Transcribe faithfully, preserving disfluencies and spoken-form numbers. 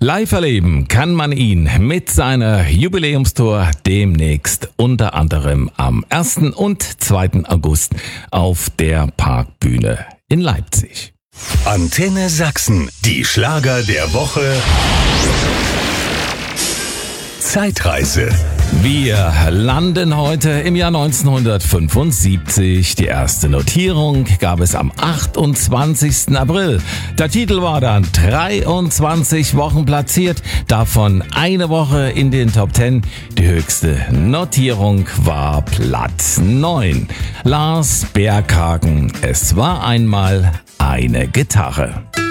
Live erleben kann man ihn mit seiner Jubiläumstour demnächst unter anderem am ersten und zweiten August auf der Parkbühne in Leipzig. Antenne Sachsen, die Schlager der Woche. Zeitreise. Wir landen heute im Jahr neunzehnhundertfünfundsiebzig. Die erste Notierung gab es am achtundzwanzigsten April. Der Titel war dann dreiundzwanzig Wochen platziert, davon eine Woche in den Top Ten. Die höchste Notierung war Platz neun. Lars Berghagen, es war einmal eine Gitarre.